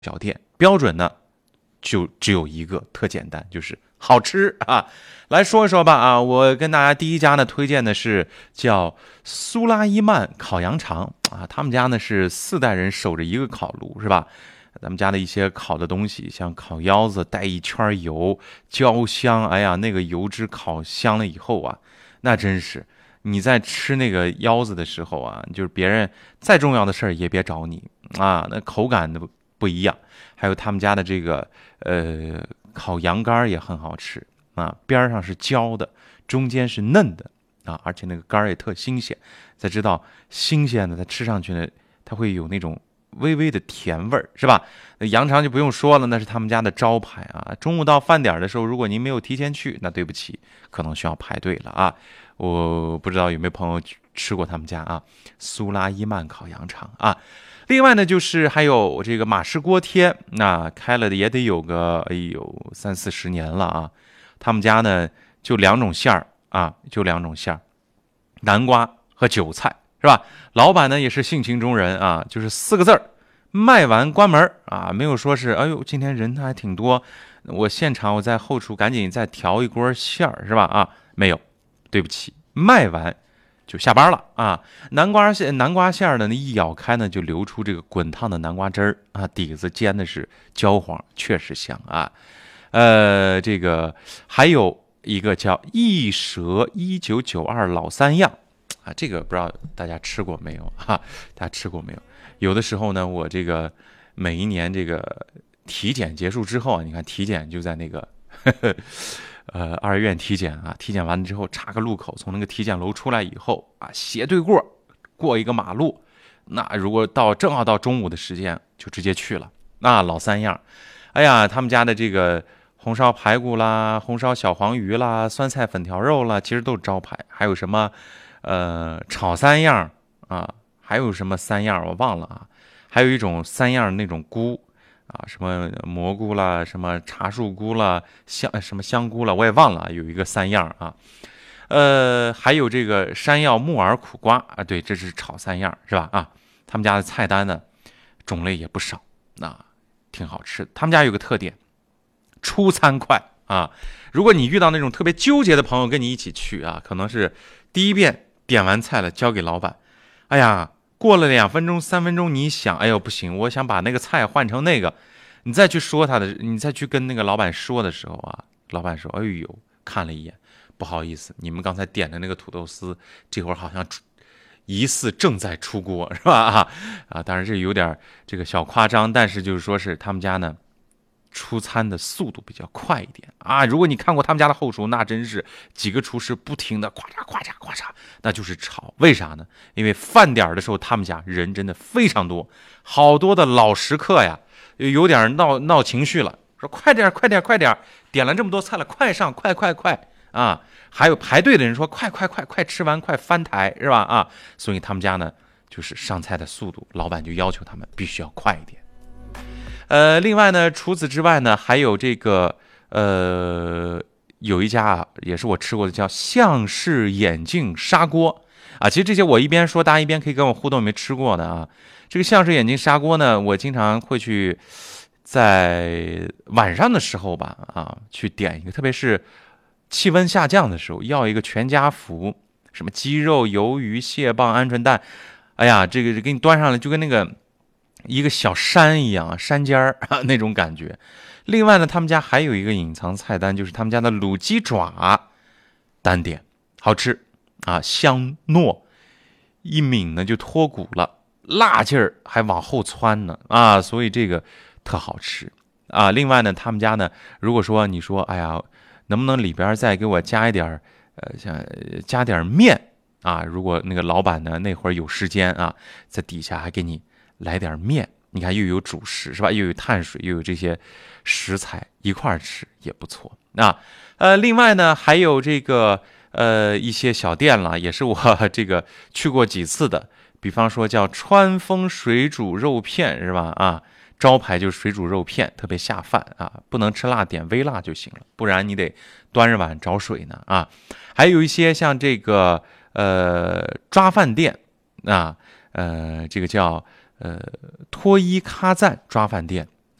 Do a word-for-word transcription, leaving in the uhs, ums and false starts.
小店，标准呢就只有一个，特简单，就是好吃啊。来说一说吧啊，我跟大家第一家呢推荐的是叫苏拉伊曼烤羊肠啊，他们家呢是四代人守着一个烤炉是吧？咱们家的一些烤的东西，像烤腰子带一圈油，焦香，哎呀，那个油脂烤香了以后啊，那真是你在吃那个腰子的时候啊，就是别人再重要的事儿也别找你啊，那口感都不一样。还有他们家的这个呃烤羊肝也很好吃啊，边上是焦的，中间是嫩的啊，而且那个肝也特新鲜。再知道新鲜的，它吃上去呢，它会有那种微微的甜味儿，是吧？那羊肠就不用说了，那是他们家的招牌啊。中午到饭点的时候，如果您没有提前去，那对不起，可能需要排队了啊。我不知道有没有朋友吃过他们家啊，苏拉伊曼烤羊肠啊。另外呢，就是还有这个马氏锅贴，那开了的也得有个哎呦三四十年了啊。他们家呢就两种馅儿啊，就两种馅儿，南瓜和韭菜，是吧？老板呢也是性情中人啊，就是四个字儿，卖完关门啊，没有说是哎呦今天人还挺多，我现场我在后厨赶紧再调一锅馅儿，是吧？啊，没有，对不起，卖完就下班了啊。南瓜馅南瓜馅呢，一咬开呢就流出这个滚烫的南瓜汁儿啊，底子煎的是焦黄，确实香啊。呃，这个还有一个叫一蛇一九九二老三样啊，这个不知道大家吃过没有哈、啊？大家吃过没有？有的时候呢，我这个每一年这个体检结束之后啊，你看体检就在那个呵呵呃二医院体检啊，体检完了之后岔个路口，从那个体检楼出来以后啊，斜对过过一个马路，那如果到正好到中午的时间，就直接去了。那老三样，哎呀，他们家的这个红烧排骨啦，红烧小黄鱼啦，酸菜粉条肉啦，其实都是招牌。还有什么呃炒三样啊，还有什么三样我忘了啊，还有一种三样那种菇啊，什么蘑菇啦，什么茶树菇啦，香什么香菇啦，我也忘了，有一个三样啊。呃，还有这个山药木耳苦瓜啊，对，这是炒三样是吧？啊，他们家的菜单呢种类也不少，那、啊、挺好吃的。他们家有个特点，出餐快啊。如果你遇到那种特别纠结的朋友跟你一起去啊，可能是第一遍点完菜了交给老板，哎呀，过了两分钟三分钟，你想，哎呦不行，我想把那个菜换成那个，你再去说他的，你再去跟那个老板说的时候啊，老板说，哎呦，看了一眼，不好意思，你们刚才点的那个土豆丝，这会儿好像疑似正在出锅，是吧？啊啊，当然这有点这个小夸张，但是就是说是他们家呢出餐的速度比较快一点啊。如果你看过他们家的后厨，那真是几个厨师不停的咵嚓咵嚓咵嚓，那就是炒。为啥呢？因为饭点的时候他们家人真的非常多，好多的老食客呀，有点闹闹情绪了，说快点快点快点，点了这么多菜了，快上快快快啊！还有排队的人说快快快快吃完快翻台，是吧？啊，所以他们家呢就是上菜的速度，老板就要求他们必须要快一点。呃，另外呢，除此之外呢，还有这个呃，有一家啊，也是我吃过的，叫向氏眼镜砂锅啊。其实这些我一边说，大家一边可以跟我互动，有没有吃过的啊？这个向氏眼镜砂锅呢，我经常会去在晚上的时候吧，啊，去点一个，特别是气温下降的时候，要一个全家福，什么鸡肉、鱿鱼、蟹棒、鹌鹑蛋，哎呀，这个给你端上来就跟那个一个小山一样，山尖儿那种感觉。另外呢，他们家还有一个隐藏菜单，就是他们家的卤鸡爪单点，好吃啊，香糯，一抿呢就脱骨了，辣劲儿还往后窜呢啊，所以这个特好吃啊。另外呢，他们家呢，如果说你说，哎呀，能不能里边再给我加一点呃，像加点面啊？如果那个老板呢那会儿有时间啊，在底下还给你来点面，你看又有主食是吧？又有碳水，又有这些食材一块儿吃也不错啊。呃，另外呢还有这个呃一些小店了，也是我这个去过几次的，比方说叫川风水煮肉片是吧？啊。招牌就是水煮肉片，特别下饭啊，不能吃辣，点微辣就行了，不然你得端着碗找水呢啊。还有一些像这个呃抓饭店啊，呃这个叫呃脱衣咖赞抓饭店